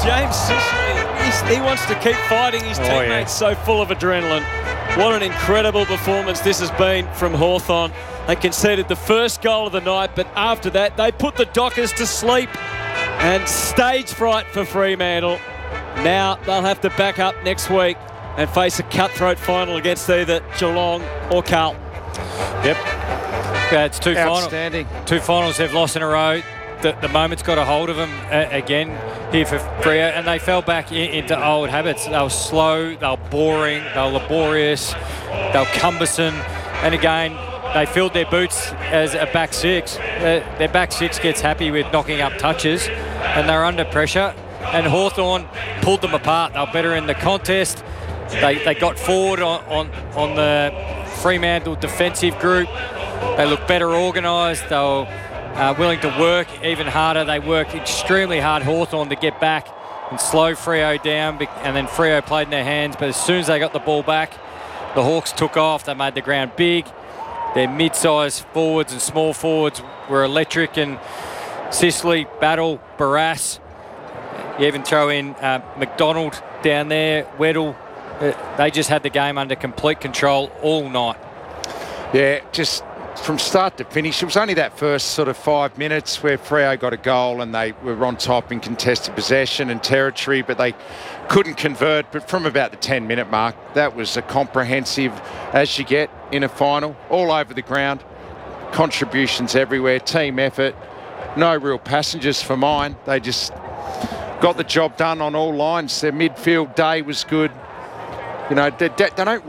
James Sicily, he wants to keep fighting his teammates, so full of adrenaline. What an incredible performance this has been from Hawthorn. They conceded the first goal of the night, but after that, they put the Dockers to sleep, and stage fright for Fremantle. Now they'll have to back up next week and face a cutthroat final against either Geelong or Carlton. Yep. It's two finals they've lost in a row. The moment's got a hold of them again here for Freo, and they fell back into old habits. They were slow, they were boring, they were laborious, they were cumbersome, and again, they filled their boots as a back six. Their back six gets happy with knocking up touches, and they're under pressure, and Hawthorn pulled them apart. They were better in the contest. They got forward on the Fremantle defensive group. They looked better organised. They were willing to work even harder. They worked extremely hard, Hawthorn, to get back and slow Freo down, and then Freo played in their hands. But as soon as they got the ball back, the Hawks took off. They made the ground big. Their mid-sized forwards and small forwards were electric, and Sicily, Battle, Barrass. You even throw in McDonald down there, Weddle. They just had the game under complete control all night. Yeah, just from start to finish. It was only that first sort of 5 minutes where Freo got a goal and they were on top in contested possession and territory, but they couldn't convert. But from about the 10-minute mark, that was a comprehensive as you get in a final, all over the ground, contributions everywhere, team effort, no real passengers for mine. They just got the job done on all lines. Their midfield day was good. You know, they don't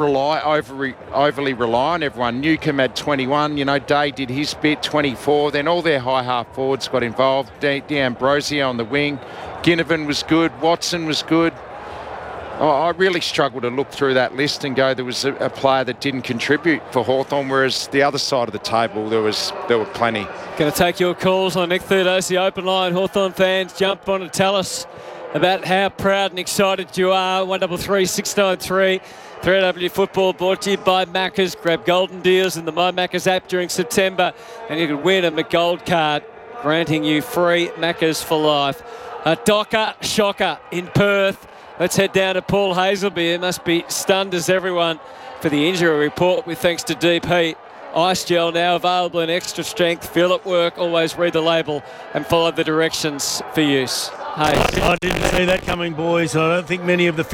overly rely on everyone. Newcomb had 21, you know, Day did his bit, 24. Then all their high half forwards got involved. D'Ambrosio on the wing. Ginnivan was good. Watson was good. I really struggled to look through that list and go, there was a player that didn't contribute for Hawthorn, whereas the other side of the table, there were plenty. Going to take your calls on Nick Thurdos, the open line. Hawthorn fans, jump on and tell us about how proud and excited you are. 133 693 3AW Football, brought to you by Macca's. Grab golden deals in the My Macca's app during September, and you could win a McGold card, granting you free Macca's for life. A Docker shocker in Perth. Let's head down to Paul Hazelby. He must be stunned as everyone for the injury report, with thanks to Deep Heat. Ice gel now available in extra strength. Feel at work. Always read the label and follow the directions for use. Hey. I didn't see that coming, boys. I don't think many of the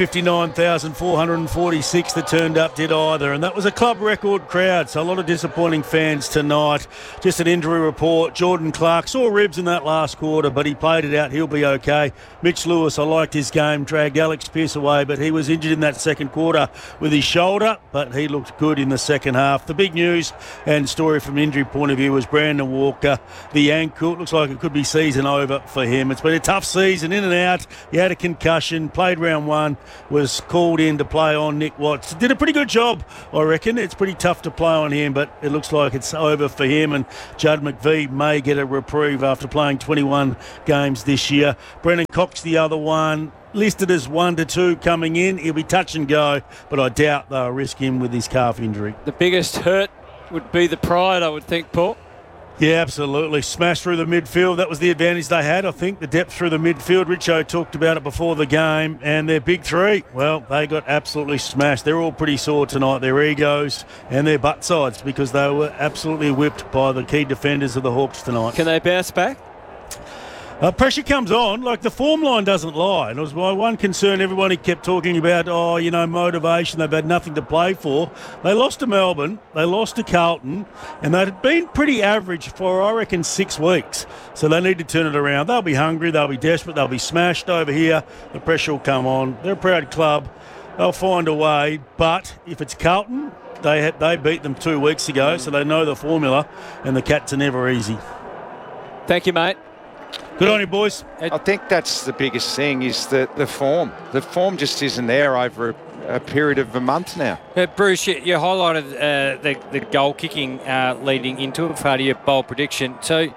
59,446 that turned up did either. And that was a club record crowd, so a lot of disappointing fans tonight. Just an injury report. Jordan Clark saw ribs in that last quarter, but he played it out. He'll be okay. Mitch Lewis, I liked his game, dragged Alex Pearce away, but he was injured in that second quarter with his shoulder, but he looked good in the second half. The big news and story from an injury point of view was Brandon Walker, the ankle. It looks like it could be season over for him. It's been a tough season, in and out. He had a concussion, played round one, was called in to play on Nick Watts. Did a pretty good job, I reckon. It's pretty tough to play on him, but it looks like it's over for him, and Judd McVie may get a reprieve after playing 21 games this year. Brennan Cox, the other one, listed as 1 to 2 coming in. He'll be touch and go, but I doubt they'll risk him with his calf injury. The biggest hurt would be the pride, I would think, Paul. Yeah, absolutely. Smash through the midfield. That was the advantage they had, I think, the depth through the midfield. Richo talked about it before the game. And their big three, well, they got absolutely smashed. They're all pretty sore tonight, their egos and their butt sides, because they were absolutely whipped by the key defenders of the Hawks tonight. Can they bounce back? Pressure comes on, like the form line doesn't lie. And it was my one concern. Everybody kept talking about, motivation. They've had nothing to play for. They lost to Melbourne, they lost to Carlton, and they'd been pretty average for, I reckon, 6 weeks. So they need to turn it around. They'll be hungry, they'll be desperate, they'll be smashed over here. The pressure will come on. They're a proud club. They'll find a way. But if it's Carlton, they beat them 2 weeks ago, so they know the formula, and the Cats are never easy. Thank you, mate. Good on you, boys. I think that's the biggest thing, is the form. The form just isn't there over a period of a month now. Bruce, you highlighted the goal kicking leading into it for your bold prediction. So,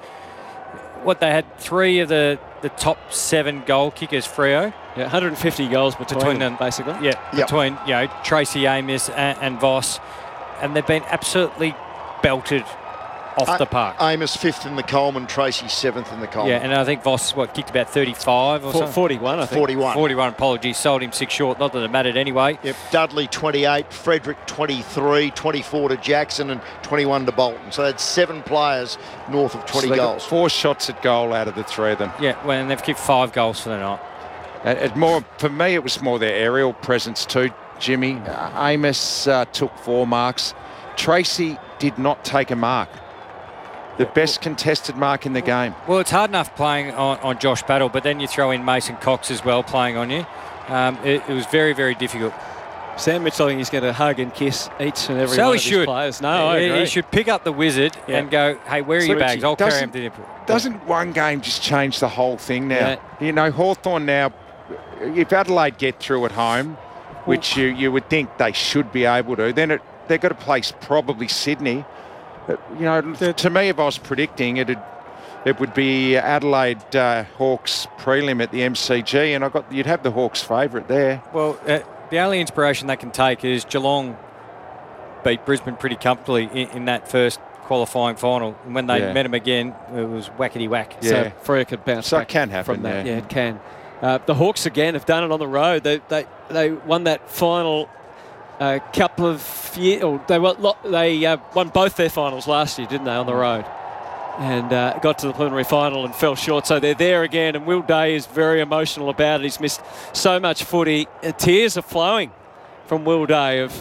what, they had 3 of the top 7 goal kickers, Freo? Yeah, 150 goals between them, basically. Yeah, between Tracy Amos and Voss. And they've been absolutely belted off the park. Amos 5th in the Coleman, Tracy 7th in the Coleman. Yeah, and I think Voss, kicked about 35 or something? 41, I think. 41. 41, apologies. Sold him 6 short. Not that it mattered anyway. Yep, Dudley 28, Frederick 23, 24 to Jackson and 21 to Bolton. So that's 7 players north of 20 So they got goals. 4 shots at goal out of the 3 of them. Yeah, well, and they've kicked 5 goals for the night. For me, it was more their aerial presence too, Jimmy. Amos took 4 marks. Tracy did not take a mark. The best contested mark in the game. Well, it's hard enough playing on Josh Battle, but then you throw in Mason Cox as well playing on you. It was very, very difficult. Sam Mitchell, I think he's going to hug and kiss each and every So one he of should. his players. No, I agree. He should pick up the wizard and go, hey, where are your bags? I'll carry him to the airport. Doesn't one game just change the whole thing now? Yeah. You know, Hawthorn now, if Adelaide get through at home, which you would think they should be able to, then they've got to place probably Sydney. You know, to me, if I was predicting, it would be Adelaide Hawks prelim at the MCG, and you'd have the Hawks favourite there. Well, the only inspiration they can take is Geelong beat Brisbane pretty comfortably in that first qualifying final. And when they met them again, it was whackety-whack. Yeah. So Freo could bounce back it can happen from that. there. Yeah, it can. The Hawks, again, have done it on the road. They won that final couple of years. They won both their finals last year, didn't they, on the road? And got to the preliminary final and fell short. So they're there again, and Will Day is very emotional about it. He's missed so much footy. Tears are flowing from Will Day of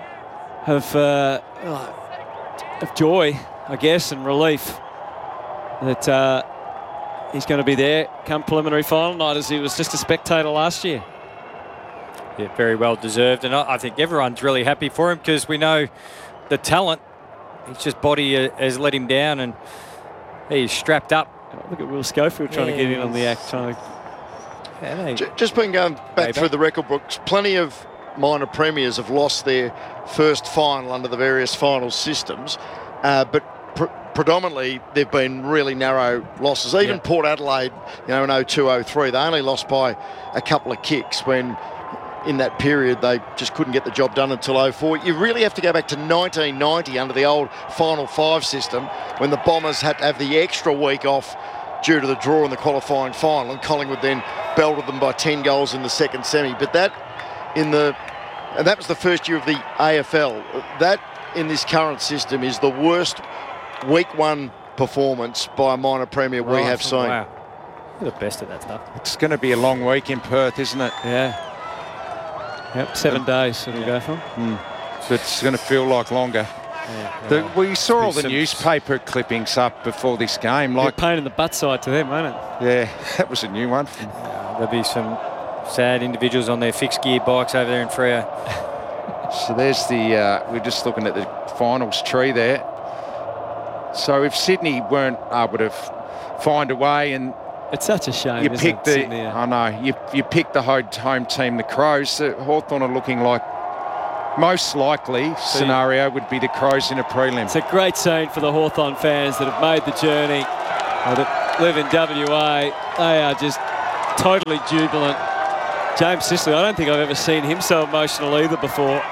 joy, I guess, and relief that he's going to be there come preliminary final night, as he was just a spectator last year. Yeah, very well deserved. And I think everyone's really happy for him because we know the talent. His just body has let him down, and he's strapped up. Look at Will Schofield trying to get in on the act. Just been going back through the record books, plenty of minor premiers have lost their first final under the various final systems, but predominantly they've been really narrow losses. Even Port Adelaide, in 02-03, they only lost by a couple of kicks when in that period they just couldn't get the job done until 04. You really have to go back to 1990 under the old Final 5 system when the Bombers had to have the extra week off due to the draw in the qualifying final, and Collingwood then belted them by 10 goals in the second semi. But that was the first year of the AFL. That in this current system is the worst week 1 performance by a minor premier we have seen. Wow. You're the best at that stuff. It's going to be a long week in Perth, isn't it? Yeah. Yep, 7 days it'll go for. It's going to feel like longer. Yeah, we saw all the newspaper clippings up before this game. Like pain in the butt side to them, won't it? Yeah, that was a new one. There'll be some sad individuals on their fixed gear bikes over there in Freo. So there's we're just looking at the finals tree there. So if Sydney weren't able to find a way, and it's such a shame. You picked you picked the home team, the Crows. Hawthorn are looking like most likely scenario would be the Crows in a prelim. It's a great scene for the Hawthorn fans that have made the journey, that live in WA. They are just totally jubilant. James Sicily, I don't think I've ever seen him so emotional either before.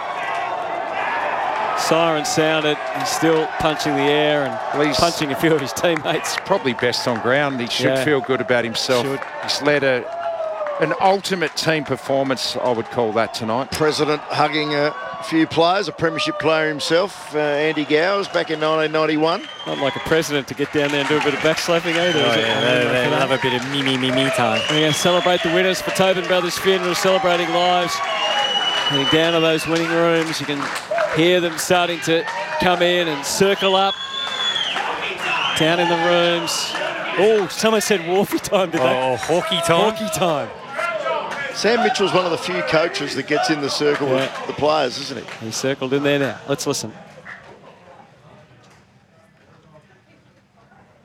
Siren sounded, he's still punching the air and punching a few of his teammates. Probably best on ground. He should feel good about himself. He's led an ultimate team performance, I would call that tonight. President hugging a few players, a premiership player himself, Andy Gowers, back in 1991. Not like a president to get down there and do a bit of backslapping either. They love a bit of me time. We're going to celebrate the winners for Tobin Brothers Funeral, celebrating lives. Heading down to those winning rooms, you can hear them starting to come in and circle up. Down in the rooms. Oh, someone said Wharfie time, did they? Oh, Hawkey time. Hawkey time. Sam Mitchell's one of the few coaches that gets in the circle with the players, isn't he? He's circled in there now. Let's listen.